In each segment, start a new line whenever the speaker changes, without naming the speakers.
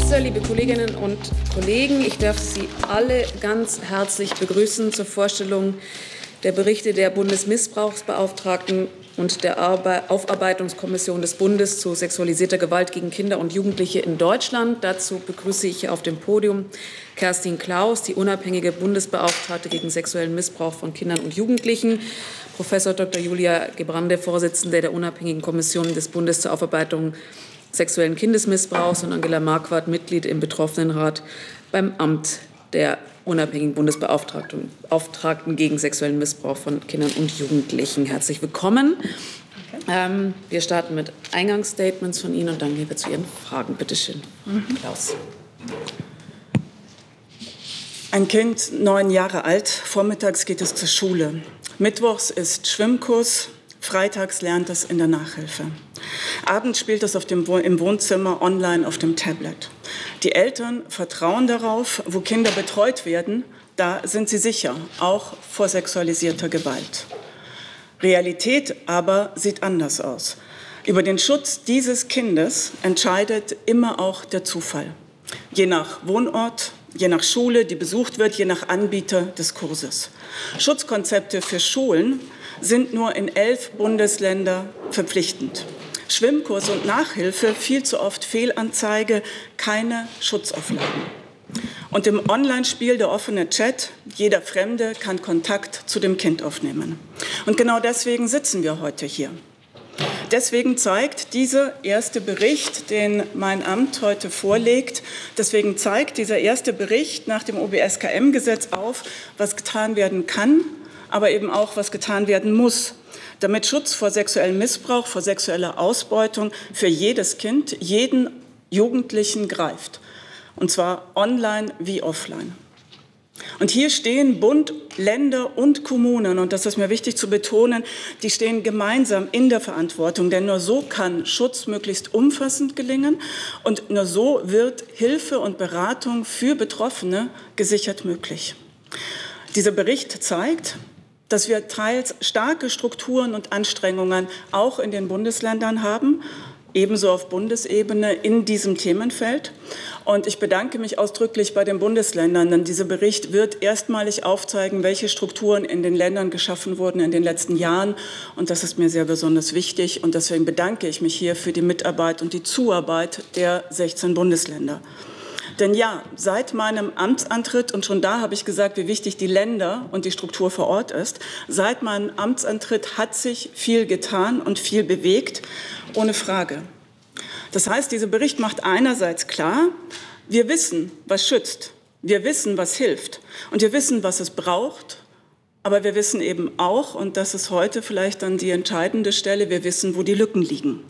Minister, liebe Kolleginnen und Kollegen, ich darf Sie alle ganz herzlich begrüßen zur Vorstellung der Berichte der Bundesmissbrauchsbeauftragten und der Aufarbeitungskommission des Bundes zu sexualisierter Gewalt gegen Kinder und Jugendliche in Deutschland. Dazu begrüße ich auf dem Podium Kerstin Klaus, die unabhängige Bundesbeauftragte gegen sexuellen Missbrauch von Kindern und Jugendlichen, Professor Dr. Julia Gebrande, Vorsitzende der Unabhängigen Kommission des Bundes zur Aufarbeitung sexuellen Kindesmissbrauchs, und Angela Marquardt, Mitglied im Betroffenenrat beim Amt der unabhängigen Bundesbeauftragten gegen sexuellen Missbrauch von Kindern und Jugendlichen. Herzlich willkommen. Wir starten mit Eingangsstatements von Ihnen und dann gehen wir zu Ihren Fragen. Bitte schön, Klaus.
Ein Kind, 9 Jahre alt, vormittags geht es zur Schule. Mittwochs ist Schwimmkurs, freitags lernt es in der Nachhilfe. Abends spielt es im Wohnzimmer online auf dem Tablet. Die Eltern vertrauen darauf, wo Kinder betreut werden, da sind sie sicher, auch vor sexualisierter Gewalt. Realität aber sieht anders aus. Über den Schutz dieses Kindes entscheidet immer auch der Zufall. Je nach Wohnort, je nach Schule, die besucht wird, je nach Anbieter des Kurses. Schutzkonzepte für Schulen sind nur in 11 Bundesländern verpflichtend. Schwimmkurs und Nachhilfe, viel zu oft Fehlanzeige, keine Schutzauflagen. Und im Online-Spiel der offene Chat, jeder Fremde kann Kontakt zu dem Kind aufnehmen. Und genau deswegen sitzen wir heute hier. Deswegen zeigt dieser erste Bericht, den mein Amt heute vorlegt, deswegen zeigt dieser erste Bericht nach dem OBSKM-Gesetz auf, was getan werden kann, aber eben auch, was getan werden muss, damit Schutz vor sexuellem Missbrauch, vor sexueller Ausbeutung für jedes Kind, jeden Jugendlichen greift. Und zwar online wie offline. Und hier stehen Bund, Länder und Kommunen, und das ist mir wichtig zu betonen, die stehen gemeinsam in der Verantwortung, denn nur so kann Schutz möglichst umfassend gelingen und nur so wird Hilfe und Beratung für Betroffene gesichert möglich. Dieser Bericht zeigt, dass wir teils starke Strukturen und Anstrengungen auch in den Bundesländern haben, ebenso auf Bundesebene in diesem Themenfeld. Und ich bedanke mich ausdrücklich bei den Bundesländern, denn dieser Bericht wird erstmalig aufzeigen, welche Strukturen in den Ländern geschaffen wurden in den letzten Jahren. Und das ist mir sehr besonders wichtig. Und deswegen bedanke ich mich hier für die Mitarbeit und die Zuarbeit der 16 Bundesländer. Denn ja, seit meinem Amtsantritt, und schon da habe ich gesagt, wie wichtig die Länder und die Struktur vor Ort ist, seit meinem Amtsantritt hat sich viel getan und viel bewegt, ohne Frage. Das heißt, dieser Bericht macht einerseits klar, wir wissen, was schützt, wir wissen, was hilft und wir wissen, was es braucht, aber wir wissen eben auch, und das ist heute vielleicht dann die entscheidende Stelle, wir wissen, wo die Lücken liegen.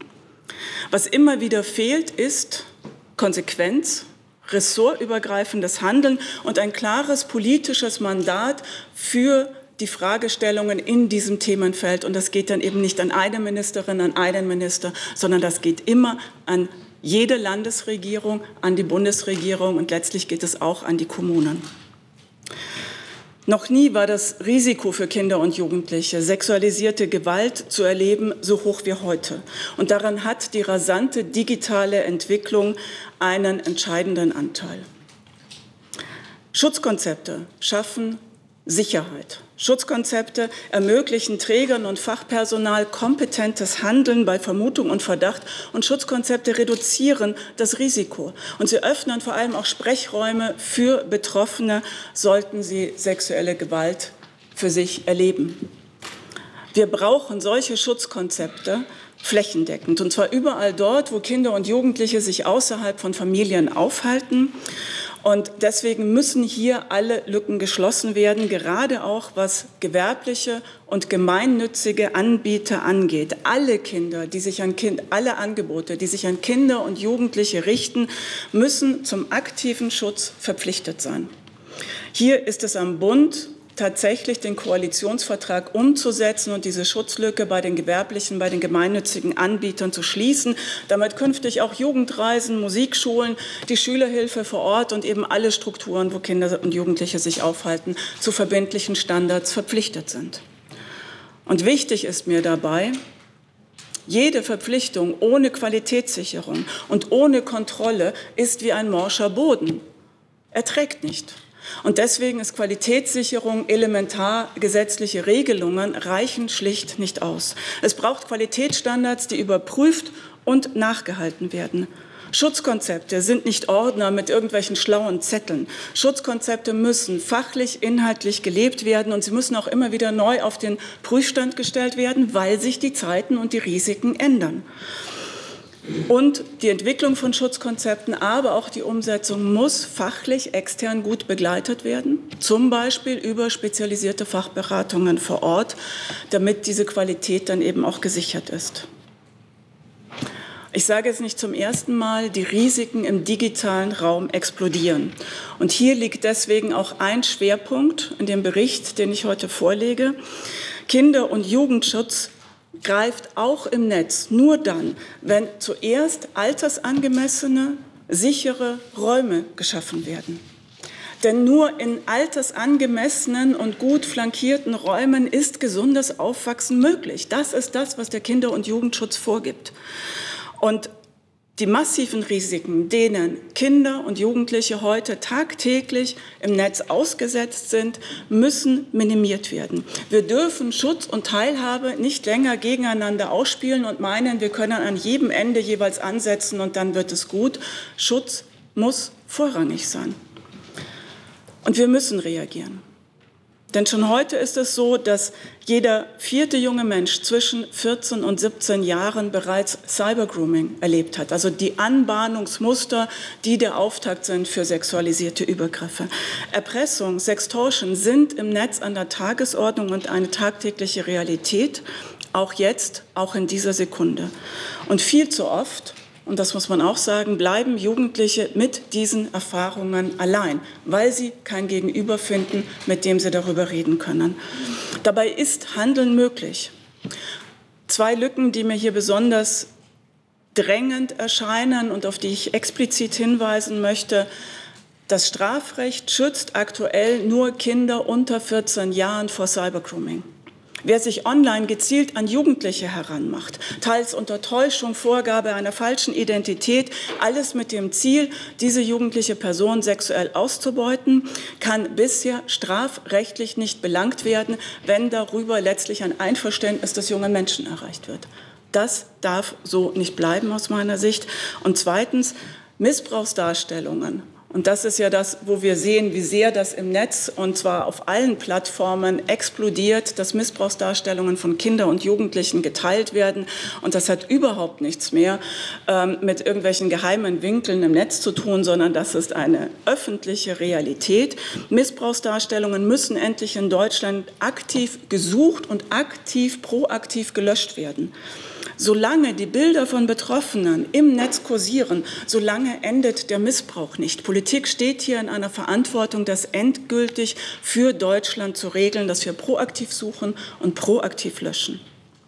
Was immer wieder fehlt, ist Konsequenz, ressortübergreifendes Handeln und ein klares politisches Mandat für die Fragestellungen in diesem Themenfeld. Und das geht dann eben nicht an eine Ministerin, an einen Minister, sondern das geht immer an jede Landesregierung, an die Bundesregierung und letztlich geht es auch an die Kommunen. Noch nie war das Risiko für Kinder und Jugendliche, sexualisierte Gewalt zu erleben, so hoch wie heute. Und daran hat die rasante digitale Entwicklung einen entscheidenden Anteil. Schutzkonzepte schaffen Sicherheit. Schutzkonzepte ermöglichen Trägern und Fachpersonal kompetentes Handeln bei Vermutung und Verdacht und Schutzkonzepte reduzieren das Risiko. Und sie öffnen vor allem auch Sprechräume für Betroffene, sollten sie sexuelle Gewalt für sich erleben. Wir brauchen solche Schutzkonzepte flächendeckend, und zwar überall dort, wo Kinder und Jugendliche sich außerhalb von Familien aufhalten. Und deswegen müssen hier alle Lücken geschlossen werden, gerade auch was gewerbliche und gemeinnützige Anbieter angeht. Alle alle Angebote, die sich an Kinder und Jugendliche richten, müssen zum aktiven Schutz verpflichtet sein. Hier ist es am Bund, tatsächlich den Koalitionsvertrag umzusetzen und diese Schutzlücke bei den gewerblichen, bei den gemeinnützigen Anbietern zu schließen, damit künftig auch Jugendreisen, Musikschulen, die Schülerhilfe vor Ort und eben alle Strukturen, wo Kinder und Jugendliche sich aufhalten, zu verbindlichen Standards verpflichtet sind. Und wichtig ist mir dabei, Jede Verpflichtung ohne Qualitätssicherung und ohne Kontrolle ist wie ein morscher Boden. Er trägt nicht. Und deswegen ist Qualitätssicherung elementar. Gesetzliche Regelungen reichen schlicht nicht aus. Es braucht Qualitätsstandards, die überprüft und nachgehalten werden. Schutzkonzepte sind nicht Ordner mit irgendwelchen schlauen Zetteln. Schutzkonzepte müssen fachlich, inhaltlich gelebt werden und sie müssen auch immer wieder neu auf den Prüfstand gestellt werden, weil sich die Zeiten und die Risiken ändern. Und die Entwicklung von Schutzkonzepten, aber auch die Umsetzung muss fachlich extern gut begleitet werden, zum Beispiel über spezialisierte Fachberatungen vor Ort, damit diese Qualität dann eben auch gesichert ist. Ich sage es nicht zum ersten Mal, die Risiken im digitalen Raum explodieren. Und hier liegt deswegen auch ein Schwerpunkt in dem Bericht, den ich heute vorlege. Kinder- und Jugendschutz greift auch im Netz nur dann, wenn zuerst altersangemessene, sichere Räume geschaffen werden. Denn nur in altersangemessenen und gut flankierten Räumen ist gesundes Aufwachsen möglich. Das ist das, was der Kinder- und Jugendschutz vorgibt. Und die massiven Risiken, denen Kinder und Jugendliche heute tagtäglich im Netz ausgesetzt sind, müssen minimiert werden. Wir dürfen Schutz und Teilhabe nicht länger gegeneinander ausspielen und meinen, wir können an jedem Ende jeweils ansetzen und dann wird es gut. Schutz muss vorrangig sein. Und wir müssen reagieren. Denn schon heute ist es so, dass jeder 4. junge Mensch zwischen 14 und 17 Jahren bereits Cybergrooming erlebt hat. Also die Anbahnungsmuster, die der Auftakt sind für sexualisierte Übergriffe. Erpressung, Sextortion sind im Netz an der Tagesordnung und eine tagtägliche Realität, auch jetzt, auch in dieser Sekunde. Und viel zu oft, und das muss man auch sagen, bleiben Jugendliche mit diesen Erfahrungen allein, weil sie kein Gegenüber finden, mit dem sie darüber reden können. Dabei ist Handeln möglich. 2 Lücken, die mir hier besonders drängend erscheinen und auf die ich explizit hinweisen möchte. Das Strafrecht schützt aktuell nur Kinder unter 14 Jahren vor Cybergrooming. Wer sich online gezielt an Jugendliche heranmacht, teils unter Täuschung, Vorgabe einer falschen Identität, alles mit dem Ziel, diese jugendliche Person sexuell auszubeuten, kann bisher strafrechtlich nicht belangt werden, wenn darüber letztlich ein Einverständnis des jungen Menschen erreicht wird. Das darf so nicht bleiben aus meiner Sicht. Und zweitens, Missbrauchsdarstellungen. Und das ist ja das, wo wir sehen, wie sehr das im Netz und zwar auf allen Plattformen explodiert, dass Missbrauchsdarstellungen von Kindern und Jugendlichen geteilt werden. Und das hat überhaupt nichts mehr mit irgendwelchen geheimen Winkeln im Netz zu tun, sondern das ist eine öffentliche Realität. Missbrauchsdarstellungen müssen endlich in Deutschland aktiv gesucht und proaktiv gelöscht werden. Solange die Bilder von Betroffenen im Netz kursieren, solange endet der Missbrauch nicht. Politik steht hier in einer Verantwortung, das endgültig für Deutschland zu regeln, dass wir proaktiv suchen und proaktiv löschen.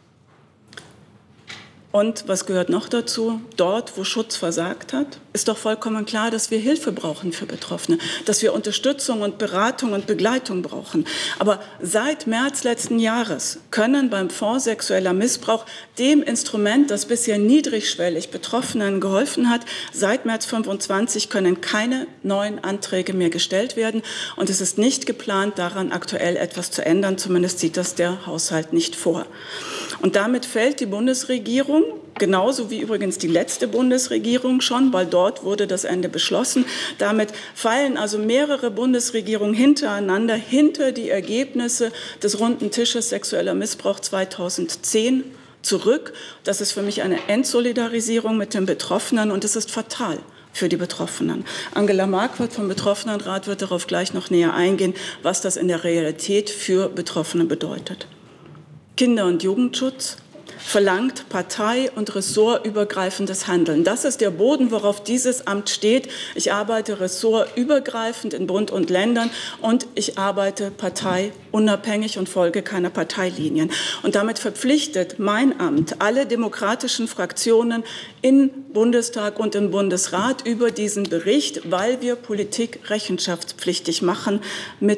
Und was gehört noch dazu? Dort, wo Schutz versagt hat, ist doch vollkommen klar, dass wir Hilfe brauchen für Betroffene, dass wir Unterstützung und Beratung und Begleitung brauchen. Aber seit März letzten Jahres können beim Fonds sexueller Missbrauch, dem Instrument, das bisher niedrigschwellig Betroffenen geholfen hat, seit März 25 können keine neuen Anträge mehr gestellt werden. Und es ist nicht geplant, daran aktuell etwas zu ändern. Zumindest sieht das der Haushalt nicht vor. Und damit fällt die Bundesregierung, genauso wie übrigens die letzte Bundesregierung schon, weil dort wurde das Ende beschlossen. Damit fallen also mehrere Bundesregierungen hintereinander hinter die Ergebnisse des Runden Tisches sexueller Missbrauch 2010 zurück. Das ist für mich eine Entsolidarisierung mit den Betroffenen und es ist fatal für die Betroffenen. Angela Marquardt vom Betroffenenrat wird darauf gleich noch näher eingehen, was das in der Realität für Betroffene bedeutet. Kinder- und Jugendschutz verlangt partei- und ressortübergreifendes Handeln. Das ist der Boden, worauf dieses Amt steht. Ich arbeite ressortübergreifend in Bund und Ländern und ich arbeite parteiunabhängig und folge keiner Parteilinien. Und damit verpflichtet mein Amt alle demokratischen Fraktionen im Bundestag und im Bundesrat über diesen Bericht, weil wir Politik rechenschaftspflichtig machen mit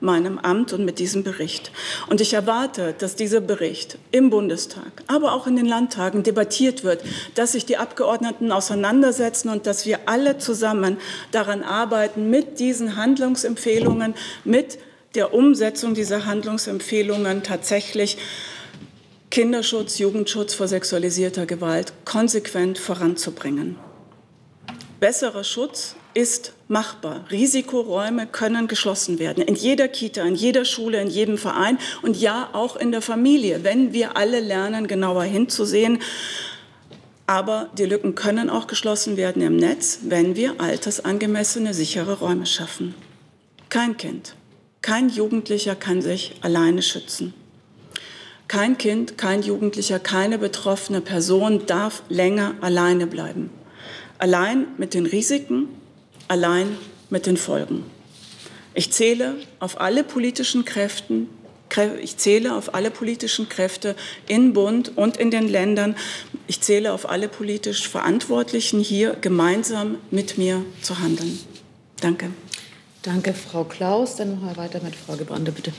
meinem Amt und mit diesem Bericht. Und ich erwarte, dass dieser Bericht im Bundestag, aber auch in den Landtagen debattiert wird, dass sich die Abgeordneten auseinandersetzen und dass wir alle zusammen daran arbeiten, mit diesen Handlungsempfehlungen, mit der Umsetzung dieser Handlungsempfehlungen tatsächlich Kinderschutz, Jugendschutz vor sexualisierter Gewalt konsequent voranzubringen. Besserer Schutz ist machbar. Risikoräume können geschlossen werden. In jeder Kita, in jeder Schule, in jedem Verein und ja auch in der Familie, wenn wir alle lernen, genauer hinzusehen. Aber die Lücken können auch geschlossen werden im Netz, wenn wir altersangemessene, sichere Räume schaffen. Kein Kind, kein Jugendlicher kann sich alleine schützen. Kein Kind, kein Jugendlicher, keine betroffene Person darf länger alleine bleiben. Allein mit den Risiken, allein mit den Folgen. Ich zähle auf alle politischen Kräfte im Bund und in den Ländern. Ich zähle auf alle politisch Verantwortlichen, hier gemeinsam mit mir zu handeln. Danke.
Danke, Frau Klaus. Dann machen wir weiter mit Frau Gebrande, bitte.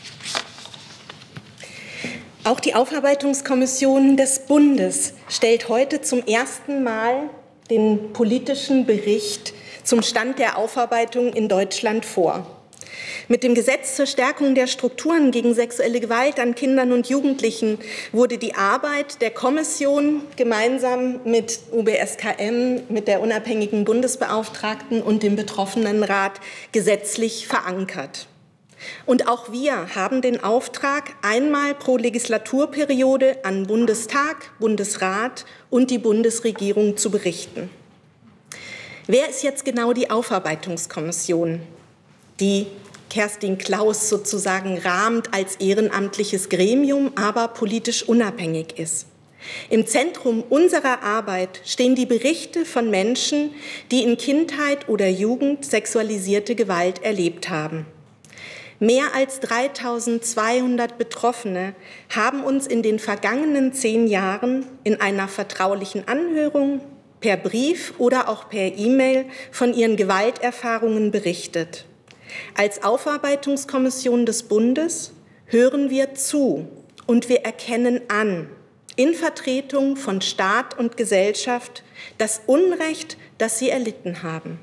Auch die Aufarbeitungskommission des Bundes stellt heute zum ersten Mal den politischen Bericht zum Stand der Aufarbeitung in Deutschland vor. Mit dem Gesetz zur Stärkung der Strukturen gegen sexuelle Gewalt an Kindern und Jugendlichen wurde die Arbeit der Kommission gemeinsam mit UBSKM, mit der unabhängigen Bundesbeauftragten und dem Betroffenenrat gesetzlich verankert. Und auch wir haben den Auftrag, einmal pro Legislaturperiode an Bundestag, Bundesrat und die Bundesregierung zu berichten. Wer ist jetzt genau die Aufarbeitungskommission, die Kerstin Klaus sozusagen rahmt als ehrenamtliches Gremium, aber politisch unabhängig ist? Im Zentrum unserer Arbeit stehen die Berichte von Menschen, die in Kindheit oder Jugend sexualisierte Gewalt erlebt haben. Mehr als 3.200 Betroffene haben uns in den vergangenen 10 Jahren in einer vertraulichen Anhörung, per Brief oder auch per E-Mail von ihren Gewalterfahrungen berichtet. Als Aufarbeitungskommission des Bundes hören wir zu und wir erkennen an, in Vertretung von Staat und Gesellschaft, das Unrecht, das sie erlitten haben.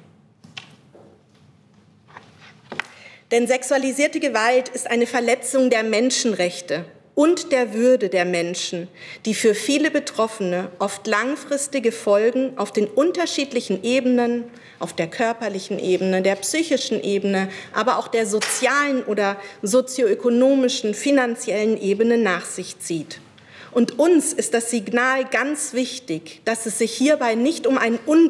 Denn sexualisierte Gewalt ist eine Verletzung der Menschenrechte und der Würde der Menschen, die für viele Betroffene oft langfristige Folgen auf den unterschiedlichen Ebenen, auf der körperlichen Ebene, der psychischen Ebene, aber auch der sozialen oder sozioökonomischen, finanziellen Ebene nach sich zieht. Und uns ist das Signal ganz wichtig, dass es sich hierbei nicht um ein